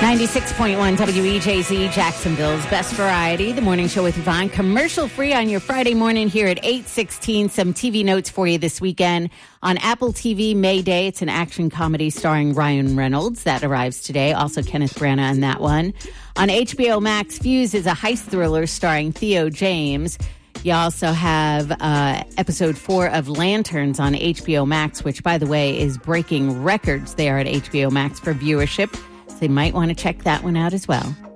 96.1 WEJZ, Jacksonville's best variety. The morning show with Yvonne, commercial free on your Friday morning here at 8:16. Some TV notes for you this weekend. On Apple TV, May Day, it's an action comedy starring Ryan Reynolds. That arrives today. Also Kenneth Branagh in that one. On HBO Max, Fuse is a heist thriller starring Theo James. You also have episode 4 of Lanterns on HBO Max, which, by the way, is breaking records there at HBO Max for viewership. So you might want to check that one out as well.